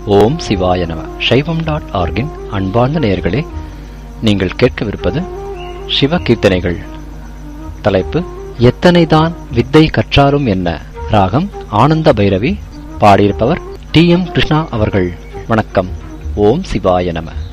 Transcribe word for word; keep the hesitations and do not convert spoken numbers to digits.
ஓம் சிவாய நம. சைவம் டாட் ஆர்கின் அன்பார்ந்த நேயர்களே, நீங்கள் கேட்கவிருப்பது சிவ கீர்த்தனைகள். தலைப்பு எத்தனைதான் வித்தை கற்றாரும் என்ன. ராகம் ஆனந்த பைரவி. பாடியிருப்பவர் டி எம் கிருஷ்ணா அவர்கள். வணக்கம். ஓம் சிவாய நம.